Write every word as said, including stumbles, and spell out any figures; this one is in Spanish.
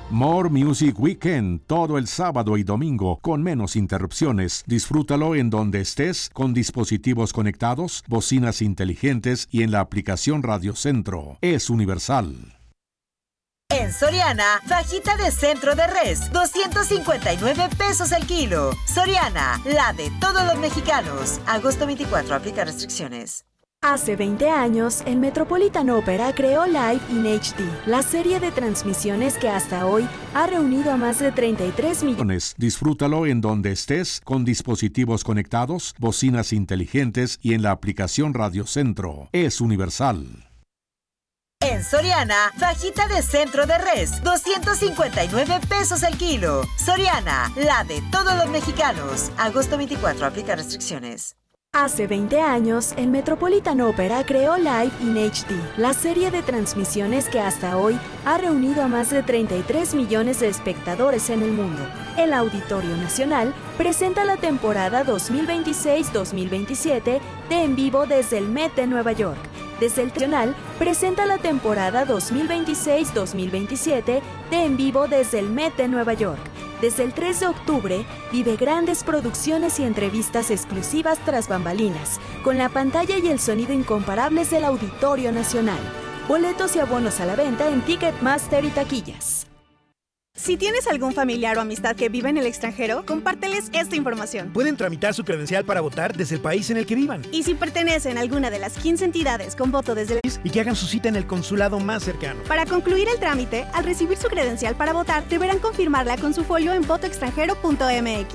More Music Weekend, todo el sábado y domingo, con menos interrupciones. Disfrútalo en donde estés, con dispositivos conectados, bocinas inteligentes y en la aplicación Radio Centro. Es universal. En Soriana, fajita de centro de res, doscientos cincuenta y nueve pesos el kilo. Soriana, la de todos los mexicanos. Agosto veinticuatro, aplica restricciones. Hace veinte años, el Metropolitan Opera creó Live in H D, la serie de transmisiones que hasta hoy ha reunido a más de treinta y tres millones. Disfrútalo en donde estés, con dispositivos conectados, bocinas inteligentes y en la aplicación Radio Centro. Es universal. En Soriana, fajita de centro de res, doscientos cincuenta y nueve pesos el kilo. Soriana, la de todos los mexicanos. Agosto veinticuatro, aplica restricciones. Hace veinte años, el Metropolitan Opera creó Live in H D, la serie de transmisiones que hasta hoy ha reunido a más de treinta y tres millones de espectadores en el mundo. El Auditorio Nacional presenta la temporada dos mil veintiséis dos mil veintisiete de En Vivo desde el Met de Nueva York. Desde el Nacional presenta la temporada dos mil veintiséis dos mil veintisiete de En Vivo desde el Met de Nueva York. Desde el tres de octubre, vive grandes producciones y entrevistas exclusivas tras bambalinas, con la pantalla y el sonido incomparables del Auditorio Nacional. Boletos y abonos a la venta en Ticketmaster y taquillas. Si tienes algún familiar o amistad que vive en el extranjero, compárteles esta información. Pueden tramitar su credencial para votar desde el país en el que vivan. Y si pertenecen a alguna de las quince entidades con voto desde el país, y que hagan su cita en el consulado más cercano. Para concluir el trámite, al recibir su credencial para votar, deberán confirmarla con su folio en voto extranjero punto m x.